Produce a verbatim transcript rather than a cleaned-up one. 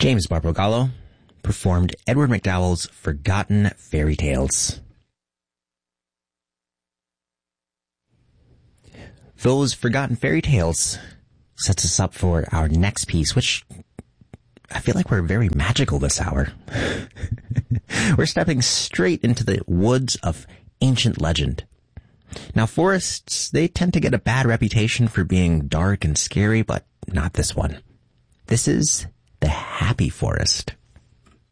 James Barbagallo performed Edward McDowell's Forgotten Fairy Tales. Those Forgotten Fairy Tales sets us up for our next piece, which I feel like we're very magical this hour. We're stepping straight into the woods of ancient legend. Now, forests, they tend to get a bad reputation for being dark and scary, but not this one. This is the Happy Forest.